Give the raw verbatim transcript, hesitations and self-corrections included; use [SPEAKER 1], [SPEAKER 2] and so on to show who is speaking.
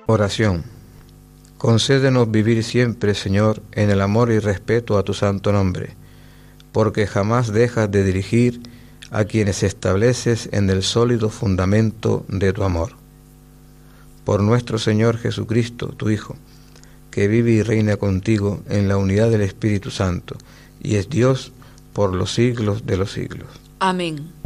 [SPEAKER 1] Oración. Concédenos vivir siempre, Señor, en el amor y respeto a tu santo nombre, porque jamás dejas de dirigir a quienes estableces en el sólido fundamento de tu amor. Por nuestro Señor Jesucristo, tu Hijo, que vive y reina contigo en la unidad del Espíritu Santo, y es Dios por los siglos de los siglos.
[SPEAKER 2] Amén.